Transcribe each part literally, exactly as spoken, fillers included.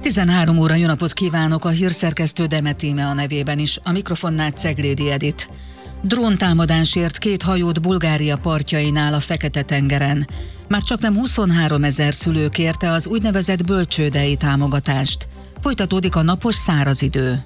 tizenhárom óra, jó napot kívánok, a hírszerkesztő Demet Íme a nevében is, a mikrofonnál Ceglédi Edit. Dróntámadásért két hajót Bulgária partjainál a Fekete-tengeren. Már csaknem huszonhárom ezer szülő kérte az úgynevezett bölcsődei támogatást. Folytatódik a napos száraz idő.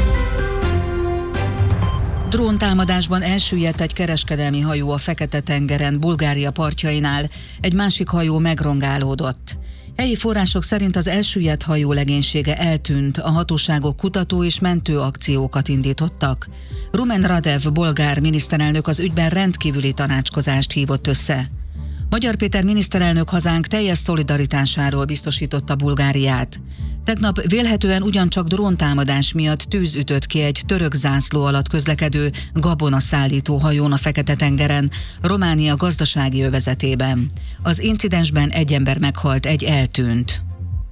Dróntámadásban elsüllyedt egy kereskedelmi hajó a Fekete-tengeren, Bulgária partjainál, egy másik hajó megrongálódott. Helyi források szerint az elsüllyedt hajó legénysége eltűnt, a hatóságok kutató és mentő akciókat indítottak. Rumen Radev bolgár miniszterelnök az ügyben rendkívüli tanácskozást hívott össze. Magyar Péter miniszterelnök hazánk teljes szolidaritásáról biztosította Bulgáriát. Tegnap vélhetően ugyancsak dróntámadás miatt tűz ütött ki egy török zászló alatt közlekedő gabonaszállító hajón a Fekete-tengeren, Románia gazdasági övezetében. Az incidensben egy ember meghalt, egy eltűnt.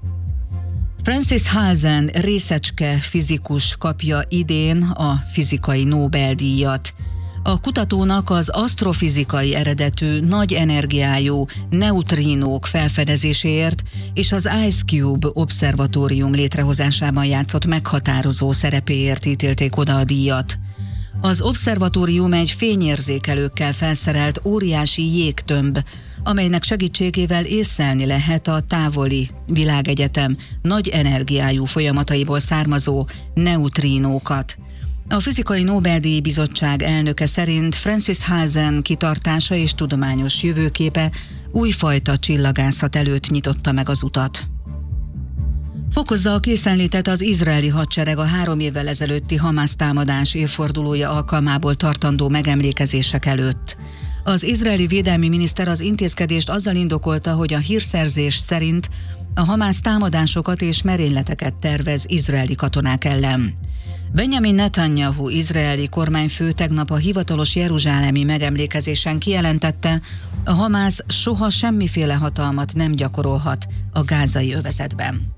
Francis Halzen részecske fizikus kapja idén a fizikai Nobel-díjat. A kutatónak az asztrofizikai eredetű, nagy energiájú neutrínók felfedezéséért és az Ice Cube obszervatórium létrehozásában játszott meghatározó szerepéért ítélték oda a díjat. Az obszervatórium egy fényérzékelőkkel felszerelt óriási jégtömb, amelynek segítségével észlelni lehet a távoli világegyetem nagy energiájú folyamataiból származó neutrínókat. A Fizikai Nobel-díj bizottság elnöke szerint Francis Halzen kitartása és tudományos jövőképe újfajta csillagászat előtt nyitotta meg az utat. Fokozza a készenlétet az izraeli hadsereg a három évvel ezelőtti Hamász támadás évfordulója alkalmából tartandó megemlékezések előtt. Az izraeli védelmi miniszter az intézkedést azzal indokolta, hogy a hírszerzés szerint a Hamász támadásokat és merényleteket tervez izraeli katonák ellen. Benjamin Netanyahu izraeli kormányfő tegnap a hivatalos jeruzsálemi megemlékezésen kijelentette, a Hamász soha semmiféle hatalmat nem gyakorolhat a gázai övezetben.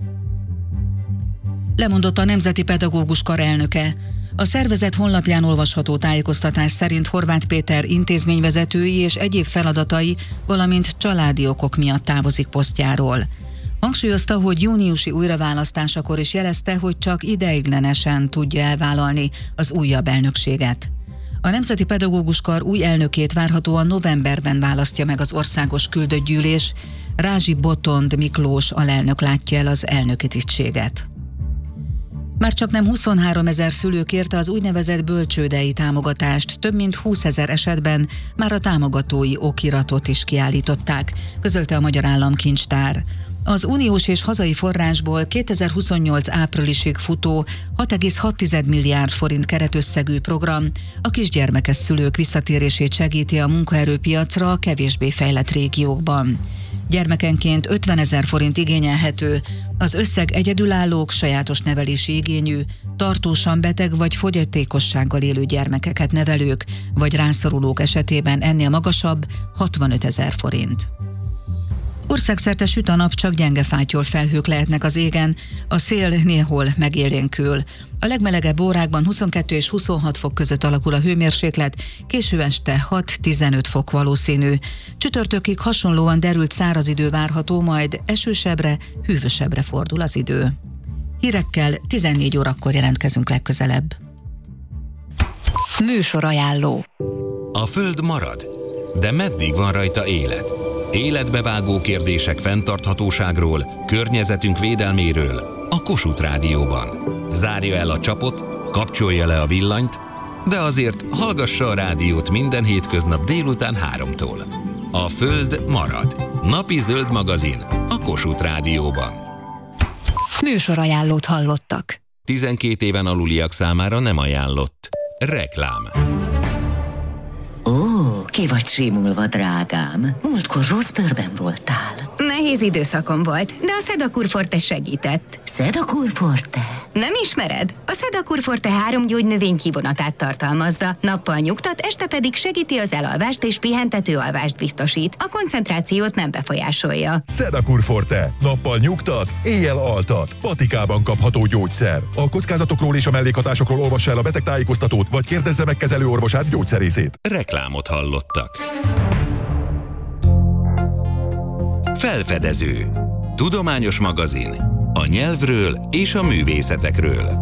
Lemondott a Nemzeti Pedagógus Kar elnöke. A szervezet honlapján olvasható tájékoztatás szerint Horváth Péter intézményvezetői és egyéb feladatai, valamint családi okok miatt távozik posztjáról. Hangsúlyozta, hogy júniusi újraválasztásakor is jelezte, hogy csak ideiglenesen tudja elvállalni az újabb elnökséget. A Nemzeti Pedagógus Kar új elnökét várhatóan novemberben választja meg az országos küldött gyűlés, Rázsi Botond Miklós alelnök látja el az elnöki tisztséget. Már csaknem huszonhárom ezer szülő kérte az úgynevezett bölcsődei támogatást, több mint húszezer esetben már a támogatói okiratot is kiállították, közölte a Magyar Államkincstár. Az uniós és hazai forrásból kétezer-huszonnyolc áprilisig futó hat egész hat milliárd forint keretösszegű program a kisgyermekes szülők visszatérését segíti a munkaerőpiacra a kevésbé fejlett régiókban. Gyermekenként ötvenezer forint igényelhető, az összeg egyedülállók, sajátos nevelési igényű, tartósan beteg vagy fogyatékossággal élő gyermekeket nevelők vagy rászorulók esetében ennél magasabb, hatvanötezer forint. Országszerte süt a nap, csak gyenge fátyol felhők lehetnek az égen, a szél néhol megélénkül. A legmelegebb órákban huszonkettő és huszonhat fok között alakul a hőmérséklet, késő este hat-tizenöt fok valószínű. Csütörtökig hasonlóan derült száraz idő várható, majd esősebbre, hűvösebbre fordul az idő. Hírekkel tizennégy órakor jelentkezünk legközelebb. Műsorajánló. A Föld marad, de meddig van rajta élet? Életbevágó kérdések fenntarthatóságról, környezetünk védelméről a Kossuth Rádióban. Zárja el a csapot, kapcsolja le a villanyt, de azért hallgassa a rádiót minden hétköznap délután háromtól. A Föld marad. Napi zöld magazin a Kossuth Rádióban. Műsorajánlót hallottak. tizenkét éven aluliak számára nem ajánlott. Reklám. Ó, ki vagy simulva, drágám. Múltkor rossz bőrben voltál. Nehéz időszakom volt, de a Sedakur Forte segített. Sedakur Forte? Nem ismered? A Sedakur Forte három gyógynövény kivonatát tartalmazza. Nappal nyugtat, este pedig segíti az elalvást és pihentető alvást biztosít. A koncentrációt nem befolyásolja. Sedakur Forte. Nappal nyugtat, éjjel altat. Patikában kapható gyógyszer. A kockázatokról és a mellékhatásokról olvassa el a betegtájékoztatót, vagy kérdezze meg kezelőorvosát, gyógyszerészét. Reklámot hallottak. Felfedező. Tudományos magazin. a nyelvről és a művészetekről.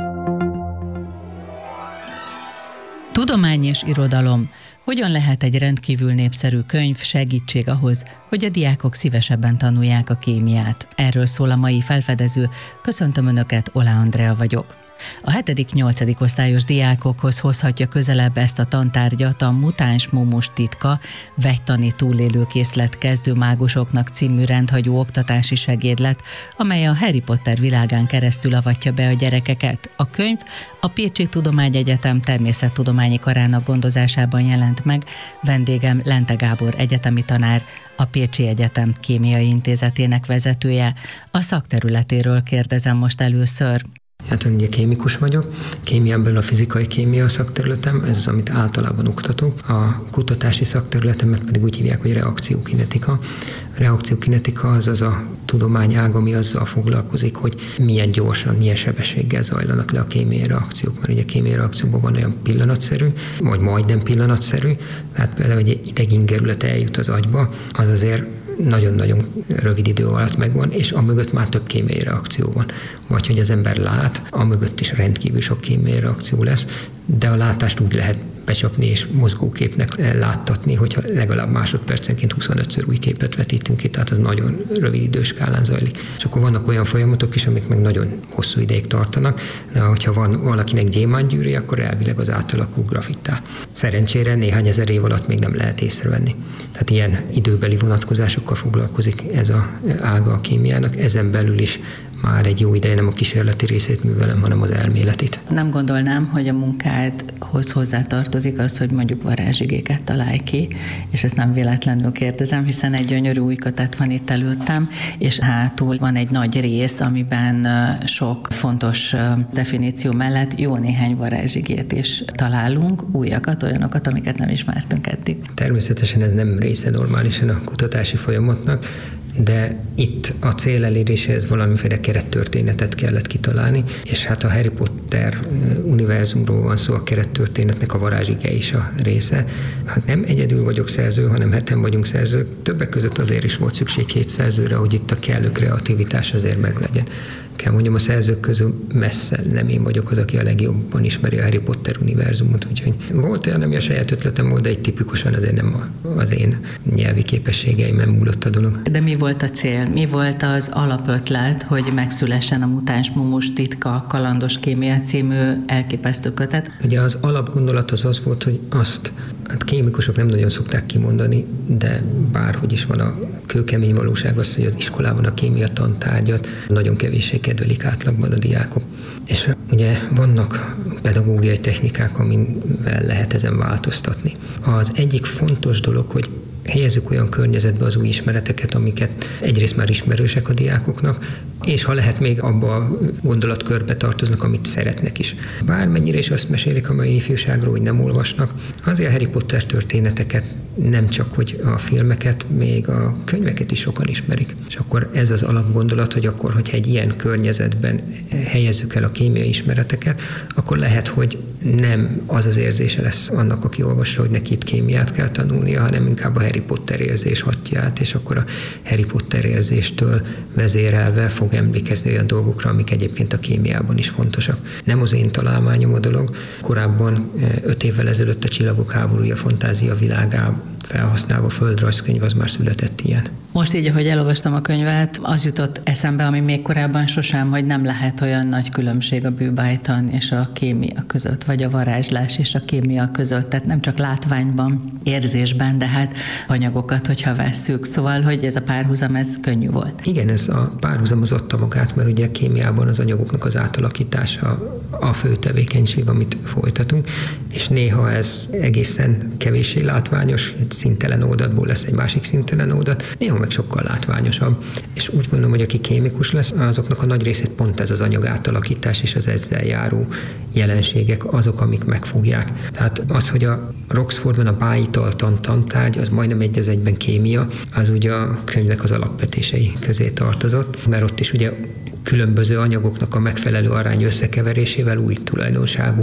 Tudomány és irodalom. Hogyan lehet egy rendkívül népszerű könyv segítség ahhoz, hogy a diákok szívesebben tanulják a kémiát? Erről szól a mai felfedező. Köszöntöm Önöket, Oláh Andrea vagyok. A hetedik-nyolcadik osztályos diákokhoz hozhatja közelebb ezt a tantárgyat a Mutáns mumus titka, vegytani túlélőkészlet kezdőmágusoknak című rendhagyó oktatási segédlet, amely a Harry Potter világán keresztül avatja be a gyerekeket. A könyv a Pécsi Tudományegyetem természettudományi karának gondozásában jelent meg. Vendégem Lente Gábor egyetemi tanár, a Pécsi Egyetem Kémiai Intézetének vezetője. A szakterületéről kérdezem most először. Hát én ugye kémikus vagyok, kémián belül a fizikai kémia szakterületem, ez az, amit általában oktatok. A kutatási szakterületemet pedig úgy hívják, hogy reakciókinetika. A reakciókinetika az az a tudományág, ami azzal foglalkozik, hogy milyen gyorsan, milyen sebességgel zajlanak le a kémiai reakciók. Mert ugye a kémiai reakcióban van olyan pillanatszerű, vagy majdnem pillanatszerű, tehát például, hogy egy idegingerület eljut az agyba, az azért nagyon-nagyon rövid idő alatt megvan, és amögött már több kémiai reakció van. Vagy hogy az ember lát, amögött is rendkívül sok kémiai reakció lesz, de a látást úgy lehet becsapni és mozgóképnek láttatni, hogyha legalább másodpercenként huszonötször új képet vetítünk ki, tehát az nagyon rövid időskálán zajlik. És akkor vannak olyan folyamatok is, amik meg nagyon hosszú ideig tartanak, de hogyha van valakinek gyémántgyűrűje, akkor elvileg az átalakul grafittá. Szerencsére néhány ezer év alatt még nem lehet észrevenni. Tehát ilyen időbeli vonatkozásokkal foglalkozik ez a ága a kémiának, ezen belül is már egy jó ideje nem a kísérleti részét művelem, hanem az elméletit. Nem gondolnám, hogy a munkádhoz hozzátartozik az, hogy mondjuk varázsigéket találj ki, és ezt nem véletlenül kérdezem, hiszen egy gyönyörű új kötet van itt előttem, és hátul van egy nagy rész, amiben sok fontos definíció mellett jó néhány varázsigét is találunk, újakat, olyanokat, amiket nem ismertünk eddig. Természetesen ez nem része normálisan a kutatási folyamatnak, de itt a cél eléréséhez valamiféle kerettörténetet kellett kitalálni, és hát a Harry Potter univerzumról van szó, a kerettörténetnek a varázsige is a része. Hát nem egyedül vagyok szerző, hanem heten vagyunk szerzők. Többek között azért is volt szükség hét szerzőre, hogy itt a kellő kreativitás azért meglegyen. Kell mondjam, a szerzők közül messze nem én vagyok az, aki a legjobban ismeri a Harry Potter univerzumot, úgyhogy volt olyan, ami a saját ötletem volt, de egy tipikusan azért nem az én nyelvi képességeimen múlott a dolog. De mi volt a cél? Mi volt az alapötlet, hogy megszülessen a Mutáns mumus titka kalandos kémia című elképesztő kötet? Ugye az alapgondolat az az volt, hogy azt, hát kémikusok nem nagyon szokták kimondani, de bárhogy is van a kőkemény valóság az, hogy az iskolában a kémia tantárgyat nagyon kevéssé kedvelik átlagban a diákok. És ugye vannak pedagógiai technikák, amivel lehet ezen változtatni. Az egyik fontos dolog, hogy helyezzük olyan környezetbe az új ismereteket, amiket egyrészt már ismerősek a diákoknak, és ha lehet még abba a gondolatkörbe tartoznak, amit szeretnek is. Bármennyire is azt mesélik a mai ifjúságról, hogy nem olvasnak, azért a Harry Potter történeteket nem csak, hogy a filmeket, még a könyveket is sokan ismerik. És akkor ez az alapgondolat, hogy akkor, hogyha egy ilyen környezetben helyezzük el a kémiai ismereteket, akkor lehet, hogy nem az az érzése lesz annak, aki olvassa, hogy neki itt kémiát kell tanulnia, hanem inkább a Harry Potter érzés hatja át, és akkor a Harry Potter érzéstől vezérelve fog emlékezni olyan dolgokra, amik egyébként a kémiában is fontosak. Nem az én találmányom a dolog. Korábban öt évvel ezelőtt a Csillagok háborúja fantázia világában felhasználva földrajzkönyv, az már született ilyen. Most így, ahogy elolvastam a könyvet, az jutott eszembe, ami még korábban sosem, hogy nem lehet olyan nagy különbség a bűbájtan és a kémia között, vagy a varázslás és a kémia között, tehát nem csak látványban, érzésben, de hát anyagokat, hogyha vesszük. Szóval, hogy ez a párhuzam, ez könnyű volt. Igen, ez a párhuzam az adta magát, mert ugye a kémiában az anyagoknak az átalakítása a fő tevékenység, amit folytatunk, és néha ez egészen kevéssé látványos, egy színtelen oldatból lesz egy másik színtelen oldat, néha meg sokkal látványosabb. És úgy gondolom, hogy aki kémikus lesz, azoknak a nagy részét pont ez az anyag átalakítás és az ezzel járó jelenségek azok, amik megfogják. Tehát az, hogy a Roxfordban a bájitaltan tantárgy, az majdnem egy az egyben kémia, az ugye a könyvnek az alapvetései közé tartozott, mert ott is ugye különböző anyagoknak a megfelelő arány összekeverésével új tulajdonságú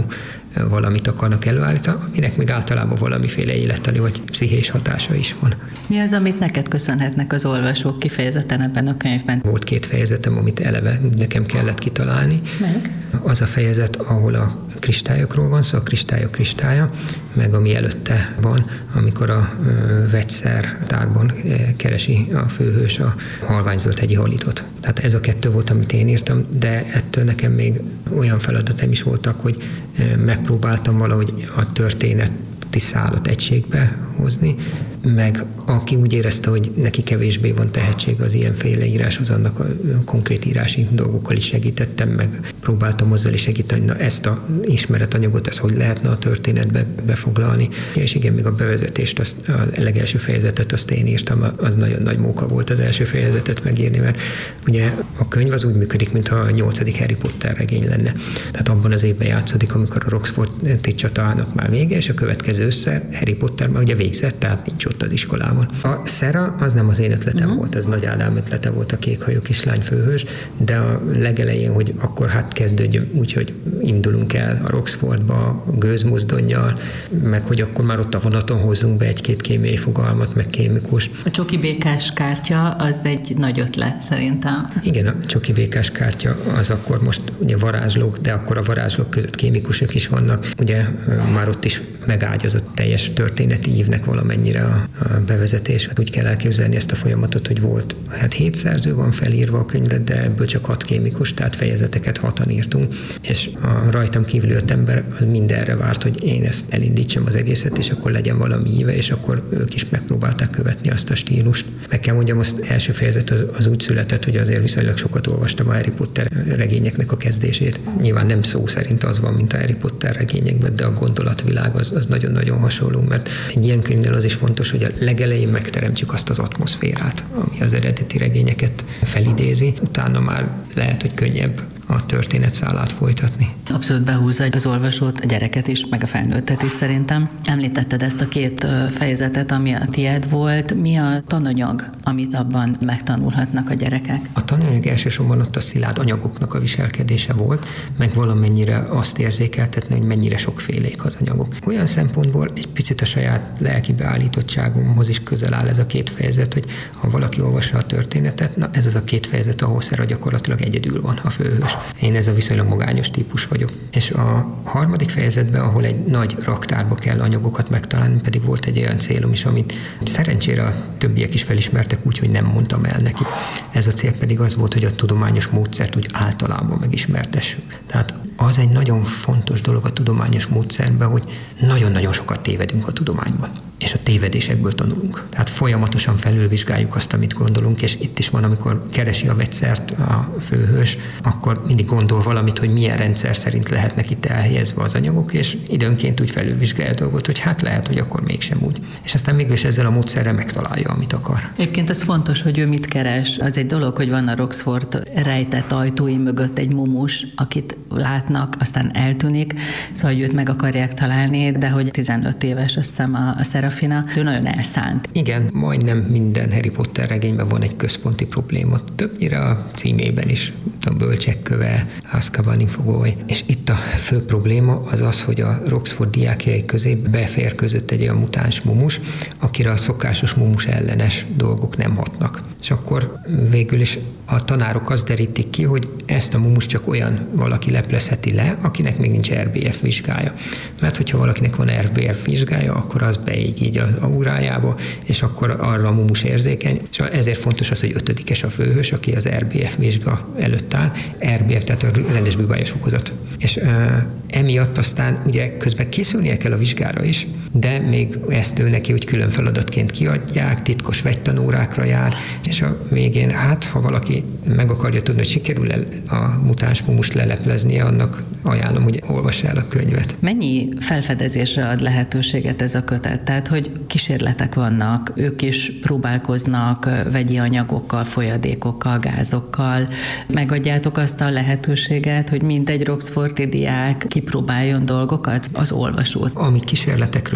valamit akarnak előállítani, aminek még általában valamiféle élettani vagy pszichés hatása is van. Mi az, amit neked köszönhetnek az olvasók kifejezetten ebben a könyvben? Volt két fejezetem, amit eleve nekem kellett kitalálni. Meg? Az a fejezet, ahol a kristályokról van szó, szóval a kristályok kristálya, meg ami előtte van, amikor a vegyszertárban keresi a főhős a halványzöld hegyi halitot. Tehát ez a kettő volt, amit én írtam, de ettől nekem még olyan feladatom is voltak, hogy megpróbáltam valahogy a történet szállat egységbe hozni, meg aki úgy érezte, hogy neki kevésbé van tehetség az ilyenféle íráshoz, annak a konkrét írási dolgokkal is segítettem, meg próbáltam azzal is segíteni, na ezt a ismeretanyagot, ezt hogy lehetne a történetbe befoglalni. És igen, még a bevezetést, azt, a legelső fejezetet azt én írtam, az nagyon nagy móka volt az első fejezetet megírni, mert ugye a könyv az úgy működik, mintha a nyolcadik Harry Potter regény lenne. Tehát abban az évben játszódik, amikor a Roxforti csatának már vége, és a következő össze Harry Potter már ugye végzett, tehát nincs ott az iskolában. A Szera az nem az én ötletem uh-huh. volt, az Nagy Ádám ötlete volt, a kékhajú kislány főhős, de a legelején, hogy akkor hát kezdődjön úgy, hogy indulunk el a Roxfortba gőzmozdonnyal, meg hogy akkor már ott a vonaton hozzunk be egy-két kémiai fogalmat, meg kémikus. A csoki békás kártya az egy nagy ötlet szerintem. Igen, a csoki békás kártya az akkor most ugye varázslók, de akkor a varázslók között kémikusok is vannak. Ugye már ott is megágyazott teljes történeti ívnek valamennyire a, a bevezetés. Hát úgy kell elképzelni ezt a folyamatot, hogy volt, hát hét szerző van felírva a könyvre, de ebből csak hat kémikus, tehát fejezeteket hatan írtunk, és a rajtam kívül öt ember az mindenre várt, hogy én ezt elindítsam az egészet, és akkor legyen valami íve, és akkor ők is megpróbálták követni azt a stílust. Meg kell mondjam, az első fejezet az, az úgy született, hogy azért viszonylag sokat olvastam a Harry Potter regényeknek a kezdését. Nyilván nem szó szerint az van, mint a Harry Potter regényekben, de a gondolatvilág az, az nagyon-nagyon hasonló, mert egy ilyen könyvnél az is fontos, hogy a legelején megteremtsük azt az atmoszférát, ami az eredeti regényeket felidézi, utána már lehet, hogy könnyebb a történetszálát folytatni. Abszolút behúzza az olvasót, a gyereket is, meg a felnőttet is szerintem. Említetted ezt a két fejezetet, ami a tiéd volt. Mi a tananyag, amit abban megtanulhatnak a gyerekek? A tananyag elsősorban ott a szilárd anyagoknak a viselkedése volt, meg valamennyire azt érzékeltetni, hogy mennyire sokfélék az anyagok. Olyan szempontból egy picit a saját lelki beállítottságomhoz is közel áll ez a két fejezet, hogy ha valaki olvassa a történetet, na ez az a két fejezet, ahol Szera gyakorlatilag egyedül van, a főhős. Én ez a viszonylag magányos típus vagyok. És a harmadik fejezetben, ahol egy nagy raktárba kell anyagokat megtalálni, pedig volt egy olyan célom is, amit szerencsére a többiek is felismertek úgy, hogy nem mondtam el neki. Ez a cél pedig az volt, hogy a tudományos módszert úgy általában megismertessük. Tehát az egy nagyon fontos dolog a tudományos módszerben, hogy nagyon-nagyon sokat tévedünk a tudományban, és a tévedésekből tanulunk. Tehát folyamatosan felülvizsgáljuk azt, amit gondolunk, és itt is van, amikor keresi a vegyszert a főhős, akkor mindig gondol valamit, hogy milyen rendszer szerint lehetnek itt elhelyezve az anyagok, és időnként úgy felülvizsgálja a dolgot, hogy hát lehet, hogy akkor mégsem úgy. És aztán mégis ezzel a módszerrel megtalálja, amit akar. Egyébként az fontos, hogy ő mit keres. Az egy dolog, hogy van a Roxford rejtett ajtói mögött egy mumus, akit látnak, aztán eltűnik, szóval, hogy őt meg akarják találni, de hogy tizenöt éves, azt hiszem a, a Serafina, ő nagyon elszánt. Igen, majdnem minden Harry Potter regényben van egy központi probléma. Többnyire a címében is, a bölcsek köve, Azkabani fogoly. És itt a fő probléma az az, hogy a Roxford diákjai közé beférkőzött egy olyan mutáns mumus, akire a szokásos mumus ellenes dolgok nem hatnak. És akkor végül is a tanárok azt derítik ki, hogy ezt a mumus csak olyan valaki leplezheti le, akinek még nincs er bé ef vizsgája. Mert hogyha valakinek van er bé ef vizsgája, akkor az beég így az aurájába, és akkor arra a mumus érzékeny. És ezért fontos az, hogy ötödikes a főhős, aki az er bé ef vizsga előtt áll. er bé ef, tehát a rendes bűbájos fokozat. És uh, emiatt aztán ugye közben készülnie kell a vizsgára is, de még ezt ő neki úgy külön feladatként kiadják, titkos vegytanórákra jár, és a végén, hát ha valaki meg akarja tudni, hogy sikerül a mutáns mumust lelepleznie, annak ajánlom, hogy olvassa el a könyvet. Mennyi felfedezésre ad lehetőséget ez a kötet? Tehát, hogy kísérletek vannak, ők is próbálkoznak vegyi anyagokkal, folyadékokkal, gázokkal. Megadjátok azt a lehetőséget, hogy mint egy Roxforti diák kipróbáljon dolgokat az olvasót? Ami kísérletekről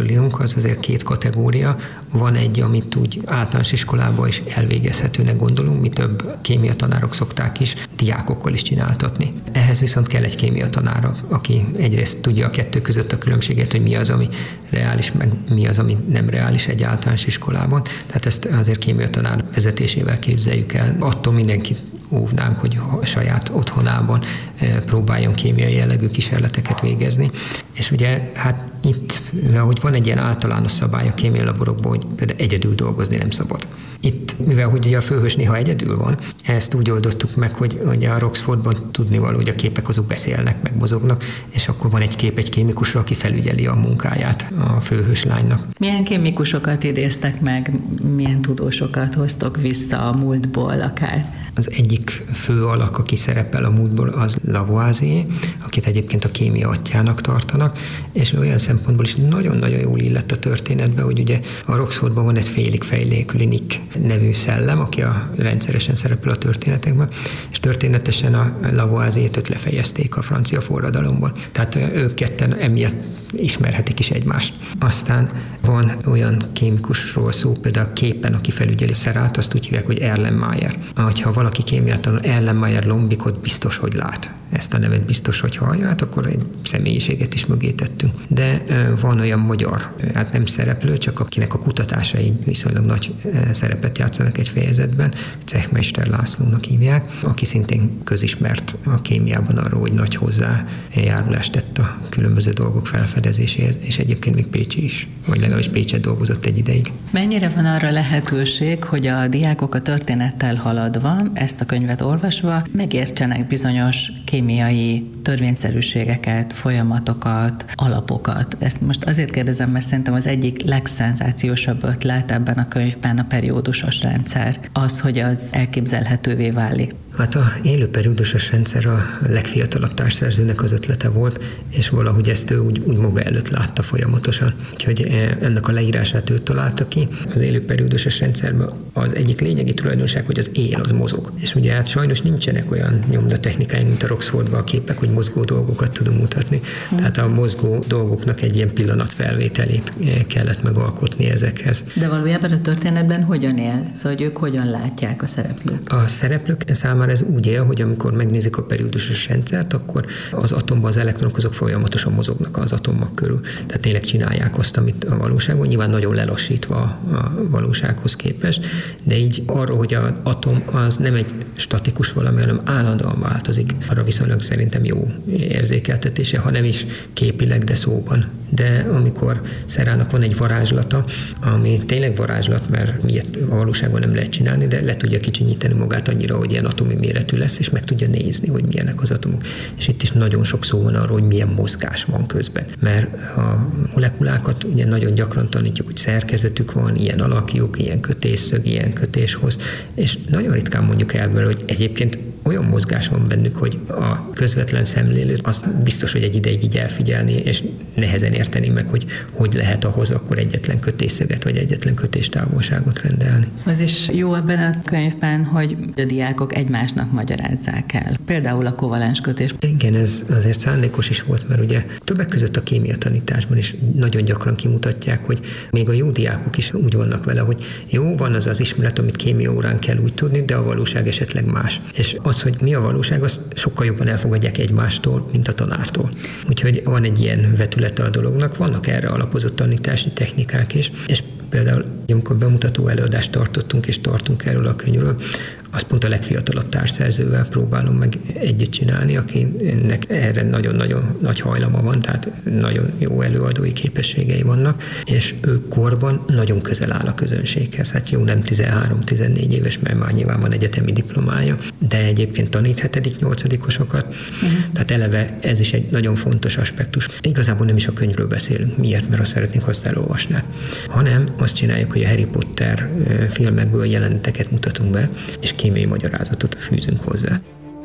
lebonyolulunk, az azért két kategória. Van egy, amit úgy általános iskolában is elvégezhetőnek gondolunk, mi több kémiatanárok szokták is diákokkal is csináltatni. Ehhez viszont kell egy kémiatanár, aki egyrészt tudja a kettő között a különbséget, hogy mi az, ami reális, meg mi az, ami nem reális egy általános iskolában. Tehát ezt azért kémiatanár vezetésével képzeljük el. Attól mindenkit óvnánk, hogy a saját otthonában próbáljon kémiai jellegű kísérleteket végezni. És ugye hát itt, hogy van egy ilyen általános szabály a kémiai laborokban, hogy például egyedül dolgozni nem szabad. Itt, mivel hogy ugye a főhős néha egyedül van, ezt úgy oldottuk meg, hogy ugye a Roxfordban tudnivaló, hogy a képek azok beszélnek, meg mozognak, és akkor van egy kép egy kémikusra, aki felügyeli a munkáját a főhős lánynak. Milyen kémikusokat idéztek meg, milyen tudósokat hoztok vissza a múltból akár? Az egyik fő alak, aki szerepel a múltból, az Lavoisier, akit egyébként a kémia atyának tartanak, és olyan szempontból is nagyon-nagyon jól illett a történetbe, hogy ugye a Roxfordban van egy félig fejléküli Nick nevű szellem, aki a rendszeresen szerepel a történetekben, és történetesen a Lavoisier-t lefejezték a francia forradalomban. Tehát ők ketten emiatt ismerhetik is egymást. Aztán van olyan kémikusról szó, például a képen, aki felügyeli Szerát, azt úgy hívják, hogy Erlenmeyer. Ha valaki kémiatanul Erlenmeyer lombikot, biztos, hogy lát. Ezt a nevet biztos, hogy hallja, hát akkor egy személyiséget is mögé tettünk. De van olyan magyar, hát nem szereplő, csak akinek a kutatásai viszonylag nagy szerepet játszanak egy fejezetben, Zechmeister Lászlónak hívják, aki szintén közismert a kémiában arról, hogy nagy hozzájárulást tett a különböző dolgok felfedezéséhez, és egyébként még Pécsi is, vagy legalábbis Pécset dolgozott egy ideig. Mennyire van arra lehetőség, hogy a diákok a történettel haladva, ezt a könyvet olvasva megértsenek bizonyos kémiai törvényszerűségeket, folyamatokat, alapokat? Ezt most azért kérdezem, mert szerintem az egyik legszenzációsabb ötlet ebben a könyvben a periódusos rendszer. Az, hogy az elképzelhetővé válik. Hát a élő periódusos rendszer a legfiatalabb társszerzőnek az ötlete volt, és valahogy ezt ő úgy, úgy maga előtt látta folyamatosan. Úgyhogy ennek a leírását ő találta ki. Az élő periódusos rendszerben az egyik lényegi tulajdonság, hogy az él az mozog. És ugye hát sajnos nincsenek olyan nyomdatechnikai, mint a Roxfordban a képek, hogy mozgó dolgokat tudunk mutatni. Hmm. Tehát a mozgó dolgoknak egy ilyen pillanatfelvételét kellett megalkotni ezekhez. De valójában a történetben hogyan él? Szóval, hogy ők hogyan látják a szereplők? A szereplők számára ez úgy él, hogy amikor megnézik a periódusos rendszert, akkor az atomban az elektronok azok folyamatosan mozognak az atomok körül. Tehát tényleg csinálják azt, amit a valóságban, nyilván nagyon lelassítva a valósághoz képest, de így arról, hogy az atom az nem egy statikus valami, hanem állandóan változik. Arra viszonylag szerintem jó érzékeltetése, ha nem is képileg, de szóban. De amikor Szerának van egy varázslata, ami tényleg varázslat, mert miért a valóságban nem lehet csinálni, de le tudja kicsinyíteni magát annyira, hogy ilyen atomi méretű lesz, és meg tudja nézni, hogy milyenek az atomok. És itt is nagyon sok szó van arról, hogy milyen mozgás van közben. Mert a molekulákat ugye nagyon gyakran tanítjuk, hogy szerkezetük van, ilyen alakjuk, ilyen kötésszög, ilyen kötéshoz, és nagyon ritkán mondjuk el belőle, hogy egyébként olyan mozgás van bennük, hogy a közvetlen szemlélő az biztos, hogy egy ideig így elfigyelni, és nehezen érteni meg, hogy hogy lehet ahhoz akkor egyetlen kötésszöget, vagy egyetlen kötéstávolságot rendelni. Az is jó ebben a könyvben, hogy a diákok egymásnak magyarázzák el. Például a kovalens kötés. Igen, ez azért szándékos is volt, mert ugye többek között a kémia tanításban is nagyon gyakran kimutatják, hogy még a jó diákok is úgy vannak vele, hogy jó, van az az ismeret, amit kémia órán kell úgy tudni, de a valóság esetleg más. És az, hogy mi a valóság, azt sokkal jobban elfogadják egymástól, mint a tanártól. Úgyhogy van egy ilyen vetülete a dolognak, vannak erre alapozott tanítási technikák is, és például, amikor bemutató előadást tartottunk, és tartunk erről a könyvről, azt pont a legfiatalabb társszerzővel próbálom meg együtt csinálni, akinek erre nagyon-nagyon nagy hajlama van, tehát nagyon jó előadói képességei vannak, és ő korban nagyon közel áll a közönséghez. Hát jó, nem tizenhárom-tizennégy éves, mert már nyilván van egyetemi diplomája, de egyébként tanít hetedik-nyolcadikosokat, uh-huh. Tehát eleve ez is egy nagyon fontos aspektus. Igazából nem is a könyvről beszélünk. Miért? Mert azt szeretnénk, ha azt elolvasnák. Hanem azt csináljuk, hogy a Harry Potter filmekből jeleneteket mutatunk be, és kémiai magyarázatot fűzünk hozzá.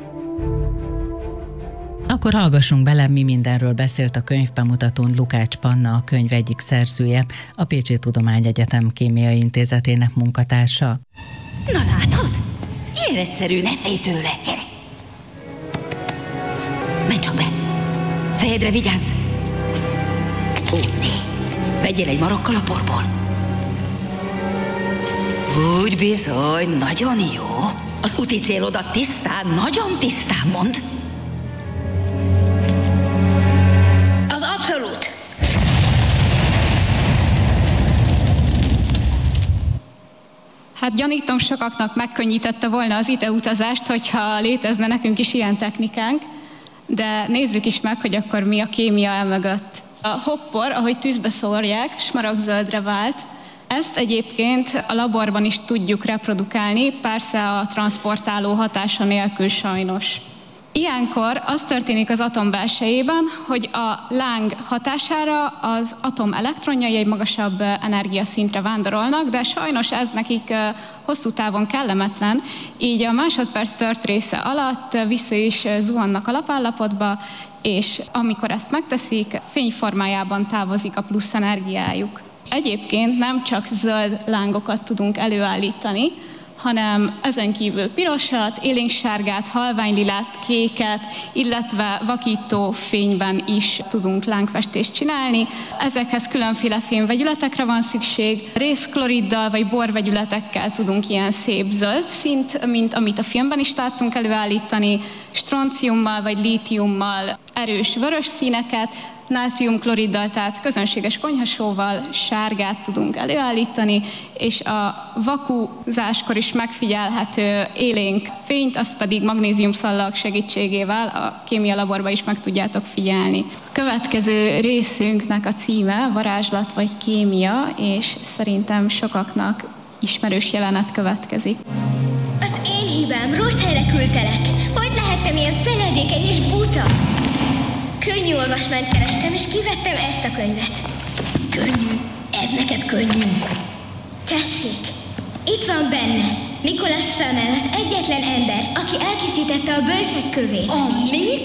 Akkor hallgassunk bele, mi mindenről beszélt a könyvbemutatón Lukács Panna, a könyv egyik szerzője, a Pécsi Tudományegyetem Kémiai Intézetének munkatársa. Na látod? Ilyen egyszerű, ne félj tőle, gyere! Menj csak be! Fejedre vigyázz! Ó, né! Vegyél egy marokkal a porból. Úgy bizony, nagyon jó. Az úti célodat tisztán, nagyon tisztán mondd. Az abszolút. Hát gyanítom, sokaknak megkönnyítette volna az ideutazást, hogyha létezne nekünk is ilyen technikánk, de nézzük is meg, hogy akkor mi a kémia elmögött. A hoppor, ahogy tűzbe szórják, smaragdzöldre vált. Ezt egyébként a laborban is tudjuk reprodukálni, persze a transzportáló hatása nélkül sajnos. Ilyenkor az történik az atom belsejében, hogy a láng hatására az atom elektronjai egy magasabb energiaszintre vándorolnak, de sajnos ez nekik hosszú távon kellemetlen, így a másodperc tört része alatt vissza is zuhannak alapállapotba, és amikor ezt megteszik, fényformájában távozik a plusz energiájuk. Egyébként nem csak zöld lángokat tudunk előállítani, hanem ezen kívül pirosat, élénksárgát, halványlilát, kéket, illetve vakító fényben is tudunk lángfestést csinálni. Ezekhez különféle fémvegyületekre van szükség. Részkloriddal vagy borvegyületekkel tudunk ilyen szép zöld színt, mint amit a filmben is láttunk előállítani, stronciummal vagy lítiummal erős vörös színeket, nátriumkloriddal, tehát közönséges konyhasóval sárgát tudunk előállítani, és a vakúzáskor is megfigyelhető élénk fényt, azt pedig magnéziumszallag segítségével a kémia laborban is meg tudjátok figyelni. A következő részünknek a címe varázslat vagy kémia, és szerintem sokaknak ismerős jelenet következik. Az én hibám, rossz helyre küldtelek. Hogy lehettem ilyen feledékeny és buta? Könnyű olvasmányt kerestem, és kivettem ezt a könyvet. Könnyű? Ez neked könnyű? Tessék, itt van benne Nicholas Flamel, az egyetlen ember, aki elkészítette a bölcsek kövét. Amit?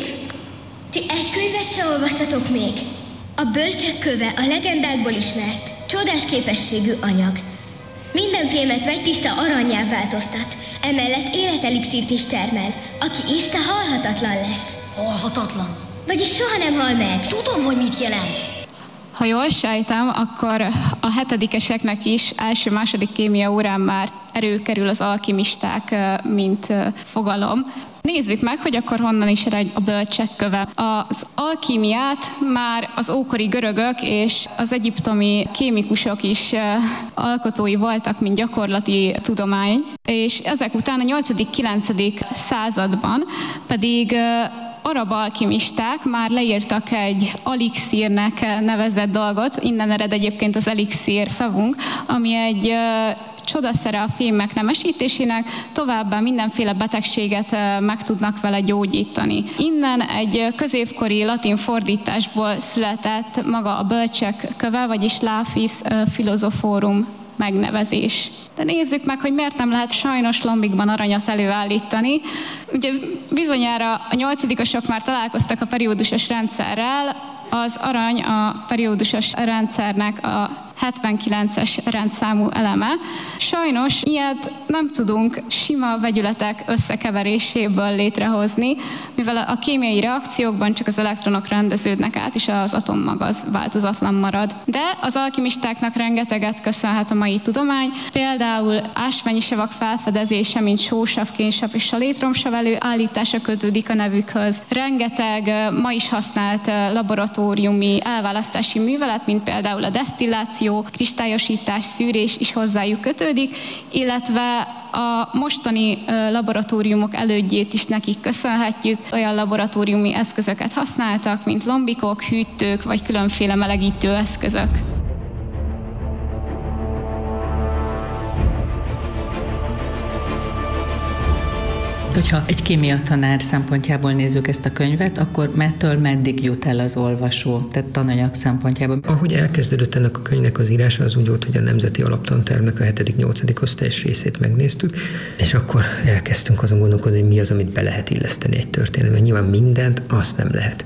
Ti egy könyvet se olvastatok még? A bölcsek köve a legendákból ismert, csodás képességű anyag. Minden fémet vegytiszta arannyá változtat, emellett életelixírt is termel. Aki iszta, halhatatlan lesz. Halhatatlan? Vagyis soha nem hal meg. Tudom, hogy mit jelent. Ha jól sejtem, akkor a hetedikeseknek is első-második kémia órán már előkerül az alkimisták, mint fogalom. Nézzük meg, hogy akkor honnan is ered a bölcsek köve. Az alkímiát már az ókori görögök és az egyiptomi kémikusok is alkotói voltak, mint gyakorlati tudomány, és ezek után a nyolcadik-kilencedik században pedig arab alkimisták már leírtak egy elixírnek nevezett dolgot, innen ered egyébként az elixír szavunk, ami egy csodaszere a fémek nemesítésének, továbbá mindenféle betegséget meg tudnak vele gyógyítani. Innen egy középkori latin fordításból született maga a bölcsek köve, vagyis Lapis Philosophorum megnevezés. De nézzük meg, hogy miért nem lehet sajnos lombikban aranyat előállítani. Ugye bizonyára a nyolcadikosok már találkoztak a periódusos rendszerrel, az arany a periódusos rendszernek a hetvenkilences rendszámú eleme. Sajnos ilyet nem tudunk sima vegyületek összekeveréséből létrehozni, mivel a kémiai reakciókban csak az elektronok rendeződnek át, és az atommag az változatlan marad. De az alkimistáknak rengeteget köszönhet a mai tudomány, például ásványi savak felfedezése, mint sósav, kénsav és salétromsav előállítása kötődik a nevükhöz. Rengeteg ma is használt laboratóriumi elválasztási művelet, mint például a desztilláció, kristályosítás, szűrés is hozzájuk kötődik, illetve a mostani laboratóriumok elődjét is nekik köszönhetjük. Olyan laboratóriumi eszközöket használtak, mint lombikok, hűtők vagy különféle melegítő eszközök. Hogyha egy kémia tanár szempontjából nézzük ezt a könyvet, akkor mettől meddig jut el az olvasó, tehát tananyag szempontjából? Ahogy elkezdődött ennek a könyvnek az írása, az úgy volt, hogy a Nemzeti Alaptantervnek a hetedik-nyolcadik osztályos részét megnéztük, és akkor elkezdtünk azon gondolkodni, hogy mi az, amit be lehet illeszteni egy történetbe. Nyilván mindent azt nem lehet. És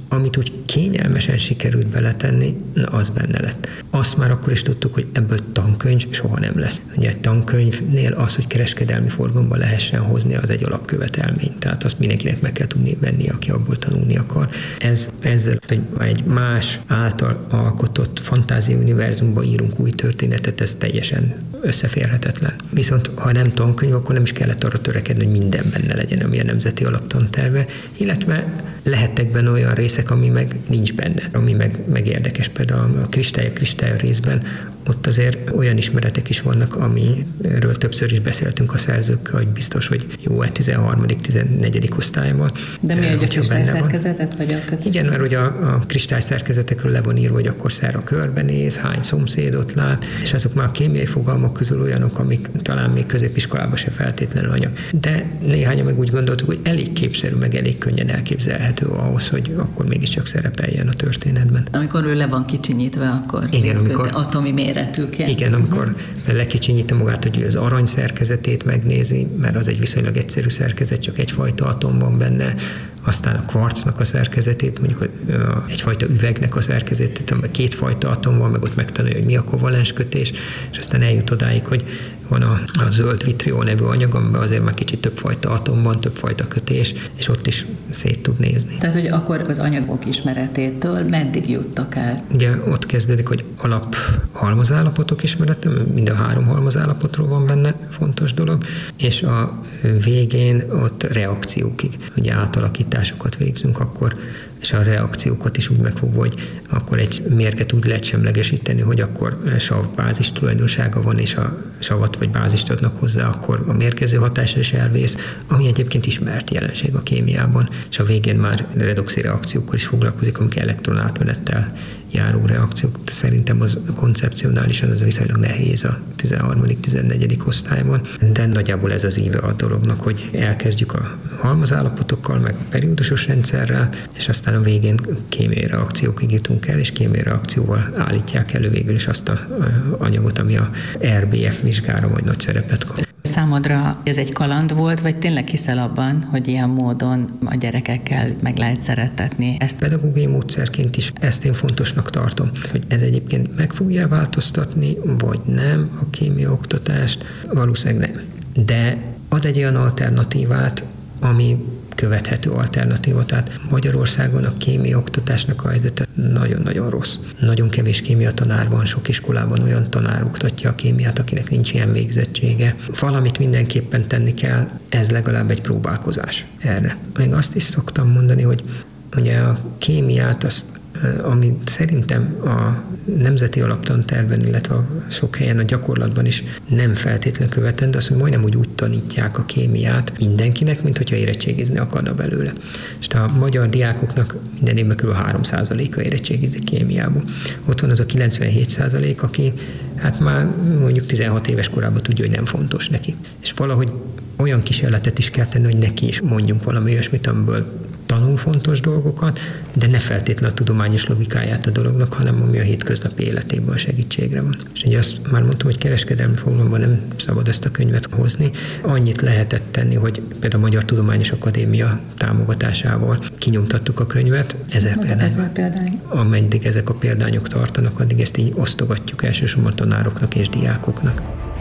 amit úgy kényelmesen sikerült beletenni, na az benne lett. Azt már akkor is tudtuk, hogy ebből tankönyv soha nem lesz. Ugye tankönyvnél az, hogy kereskedelmi forgalomba lehessen hozni, az egy alapkövetelmény. Tehát azt mindenkinek meg kell tudni venni, aki abból tanulni akar. Ez, ezzel egy, egy más által alkotott fantázia univerzumban írunk új történetet, ez teljesen összeférhetetlen. Viszont ha nem tankönyv, akkor nem is kellett arra törekedni, hogy minden benne legyen, ami a nemzeti alaptanterve, illetve lehettek benne olyan részek, ami meg nincs benne, ami meg, meg érdekes. Például a kristály, a kristály részben ott azért olyan ismeretek is vannak, amiről többször is beszéltünk a szerzőkkel, hogy biztos, hogy jó, egy tizenharmadik tizenegyedik osztályban. De mi, hogy a kristály szerkezetet? Vagy a köt... Igen, mert ugye a, a kristály szerkezetekről le van írva, hogy akkor szerra körbenéz, hány szomszédot lát, és azok már a kémiai fogalmak közül olyanok, amik talán még középiskolában se feltétlenül anyag. De néhányan meg úgy gondoltuk, hogy elég képszerű, meg elég könnyen elképzelhető ahhoz, hogy akkor mégiscsak szerepeljen a történetben. Amikor ő le van kicsinyítve, akkor igen, amikor atomi méretűként. Igen, amikor lekicsinyíti magát, hogy az arany szerkezetét megnézi, mert az egy viszonylag egyszerű szerkezet, csak egyfajta atom van benne, aztán a kvarcnak a szerkezetét, mondjuk egyfajta üvegnek a szerkezetét, amiben kétfajta atom van, meg ott megtanulja, hogy mi a kovalens kötés, és aztán eljut odáig, hogy van a, a zöld vitriol nevű anyag, amiben azért már kicsit többfajta atom van, többfajta kötés, és ott is szét tud nézni. Tehát, hogy akkor az anyagok ismeretétől meddig juttak el? Ugye ott kezdődik, hogy alap halmazállapotok ismerete, mind a három halmazállapotról van benne fontos dolog, és a végén ott reakciókig, ugye átalakításokat végzünk, akkor és a reakciókat is úgy megfogva, hogy akkor egy mérget úgy lehet semlegesíteni, hogy akkor savbázis tulajdonsága van, és a savat vagy bázist adnak hozzá, akkor a mérgező hatásra is elvész, ami egyébként ismert jelenség a kémiában, és a végén már redoxi reakciókkal is foglalkozik, amik elektronátmenettel járó reakciók. Szerintem az koncepcionálisan az viszonylag nehéz a tizenharmadik tizennegyedik osztályban, de nagyjából ez az íve a dolognak, hogy elkezdjük a halmazállapotokkal, meg a periódusos rendszerrel, és aztán a végén kémiai reakciókig jutunk el, és kémiai reakcióval állítják elő végül is azt a anyagot, ami a er bé ef vizsgára majd nagy szerepet kap. Számodra ez egy kaland volt, vagy tényleg hiszel abban, hogy ilyen módon a gyerekekkel meg lehet szerettetni ezt? Pedagógiai módszerként is ezt én fontosnak tartom, hogy ez egyébként meg fogja változtatni, vagy nem a kémia oktatást, valószínűleg nem. De ad egy olyan alternatívát, ami követhető alternatíva. Tehát Magyarországon a kémia oktatásnak a helyzete nagyon-nagyon rossz. Nagyon kevés kémia tanár van, sok iskolában olyan tanár oktatja a kémiát, akinek nincs ilyen végzettsége. Valamit mindenképpen tenni kell, ez legalább egy próbálkozás erre. Még azt is szoktam mondani, hogy ugye a kémiát, azt, ami szerintem a nemzeti alaptantervben, illetve a sok helyen a gyakorlatban is nem feltétlenül követendő, azt, hogy majdnem úgy, úgy tanítják a kémiát mindenkinek, mint hogyha érettségizni akarna belőle. És a magyar diákoknak minden évben kb. három százaléka érettségizik kémiából. Ott van az a kilencvenhét százalék, aki hát már mondjuk tizenhat éves korában tudja, hogy nem fontos neki. És valahogy olyan kísérletet is kell tenni, hogy neki is mondjunk valami olyasmit, amiből tanul fontos dolgokat, de ne feltétlenül a tudományos logikáját a dolognak, hanem ami a hétköznapi életében a segítségre van. És ugye azt már mondtam, hogy kereskedelmi fogalomban nem szabad ezt a könyvet hozni. Annyit lehetett tenni, hogy például a Magyar Tudományos Akadémia támogatásával kinyomtattuk a könyvet. Ezer példány. Ameddig ezek a példányok tartanak, addig ezt így osztogatjuk elsősorban a tanároknak és diákoknak.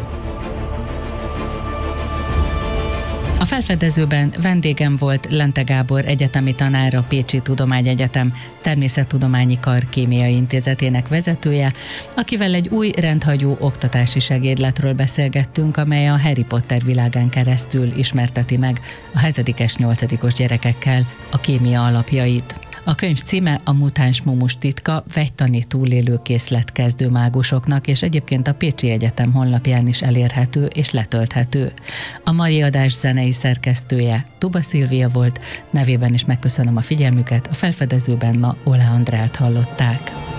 A felfedezőben vendégem volt Lente Gábor egyetemi tanár, a Pécsi Tudományegyetem Természettudományi Kar Kémiai Intézetének vezetője, akivel egy új rendhagyó oktatási segédletről beszélgettünk, amely a Harry Potter világán keresztül ismerteti meg a hetedikes, nyolcadikos gyerekekkel a kémia alapjait. A könyv címe a Mutáns mumus titka, vegytani túlélő készlet kezdő mágusoknak, és egyébként a Pécsi Egyetem honlapján is elérhető és letölthető. A mai adás zenei szerkesztője Tuba Szilvia volt, nevében is megköszönöm a figyelmüket, a felfedezőben ma Oláh Andrát hallották.